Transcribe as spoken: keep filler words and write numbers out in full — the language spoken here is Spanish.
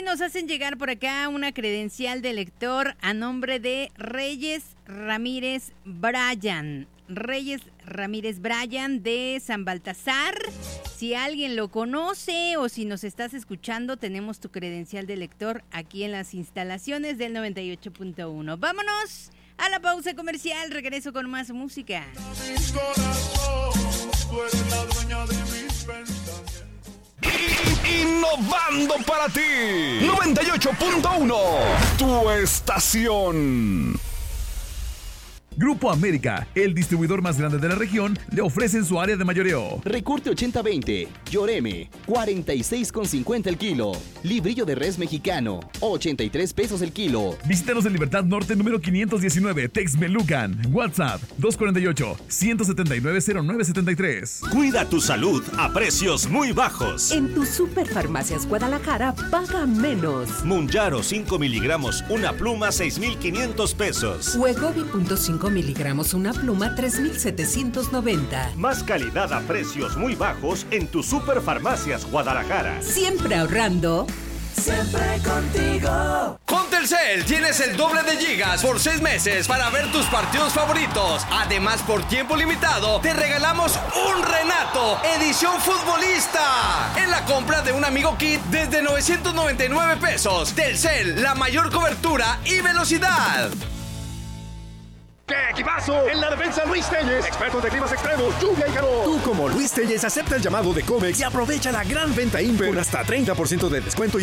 nos hacen llegar por acá una credencial de lector a nombre de Reyes Ramírez Bryan. Reyes Ramírez Bryan de San Baltasar. Si alguien lo conoce o si nos estás escuchando, tenemos tu credencial de lector aquí en las instalaciones del noventa y ocho punto uno. Vámonos a la pausa comercial, regreso con más música. Innovando para ti, noventa y ocho punto uno, tu estación. Grupo América, el distribuidor más grande de la región, le ofrece en su área de mayoreo. Recorte ochenta veinte, Lloreme, cuarenta y seis con cincuenta el kilo. Librillo de res mexicano, ochenta y tres pesos el kilo. Visítanos en Libertad Norte número quinientos diecinueve, Texmelucan. WhatsApp dos cuatro ocho, uno siete nueve, cero nueve siete tres. Cuida tu salud a precios muy bajos. En tu Superfarmacias Guadalajara paga menos. Mounjaro cinco miligramos, una pluma seis mil quinientos pesos. Wegovy punto cinco miligramos, una pluma tres mil setecientos noventa. Más calidad a precios muy bajos en tu Superfarmacias Guadalajara. Siempre ahorrando. Siempre contigo. Con Telcel tienes el doble de gigas por seis meses para ver tus partidos favoritos. Además, por tiempo limitado, te regalamos un Renato, edición futbolista, en la compra de un Amigo Kit desde novecientos noventa y nueve pesos. Telcel, la mayor cobertura y velocidad. ¡Qué equipazo! En la defensa, Luis Telles, expertos de climas extremos, lluvia y calor. Tú, como Luis Telles, acepta el llamado de Comex y aprovecha la gran venta Imper con hasta treinta por ciento de descuento y